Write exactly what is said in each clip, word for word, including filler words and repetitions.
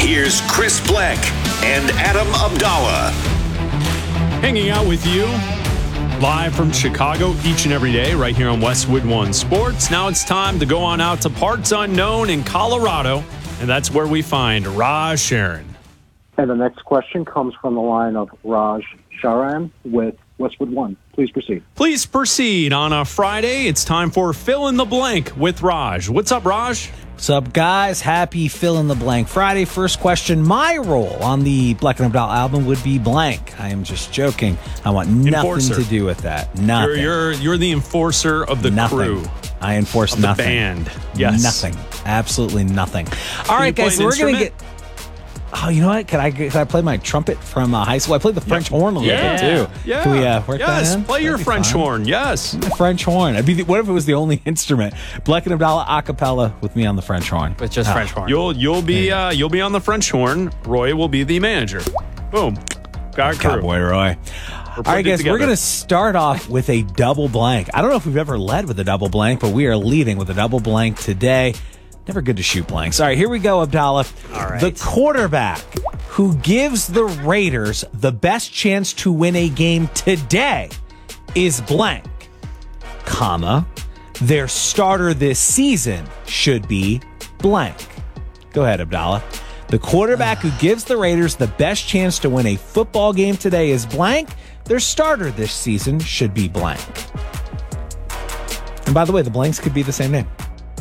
Here's Chris Black and Adam Abdallah. Hanging out with you live from Chicago each and every day right here on Westwood One Sports. Now it's time to go on out to parts unknown in Colorado, and that's where we find Raj Sharon. And the next question comes from the line of Raj Sharan with Westwood One. Please proceed. Please proceed. On a Friday, it's time for Fill in the Blank with Raj. What's up, Raj? What's up, guys? Happy Fill in the Blank Friday. First question. My role on the Black and Abdallah album would be blank. I am just joking. I want nothing Enforcer. to do with that. Nothing. You're, you're, you're the enforcer of the nothing. crew. I enforce of nothing. The band. Yes. Nothing. Absolutely nothing. All Can right, you guys. play So an we're going to instrument? get... Oh, you know what? Can I can I play my trumpet from uh, high school? I played the French Yep. horn a little Yeah. bit, too. Yeah. Can we uh, work yes, that in? play your That'd be French fun. horn. Yes. The French horn. I'd be the, what if it was the only instrument? Black and Abdallah a cappella with me on the French horn. With just Ah. French horn. You'll you'll be uh, you'll be on the French horn. Roy will be the manager. Boom. Got a crew. Cowboy Roy. All right, guys, we're going to start off with a double blank. I don't know if we've ever led with a double blank, but we are leading with a double blank today. Never good to shoot blanks. All right, here we go, Abdallah. All right. The quarterback who gives the Raiders the best chance to win a game today is blank, comma, their starter this season should be blank. Go ahead, Abdallah. The quarterback who gives the Raiders the best chance to win a football game today is blank. Their starter this season should be blank. And by the way, the blanks could be the same name.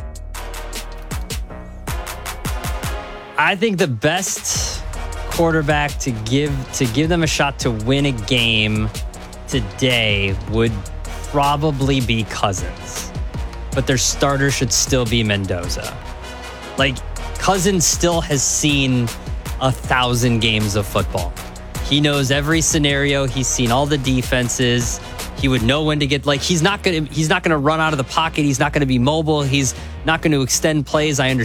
I think the best quarterback to give to give them a shot to win a game today would probably be Cousins. But their starter should still be Mendoza. Like, Cousins still has seen a thousand games of football. He knows every scenario. He's seen all the defenses. He would know when to get, like, he's not going to he's not going to run out of the pocket. He's not going to be mobile. He's not going to extend plays. I understand.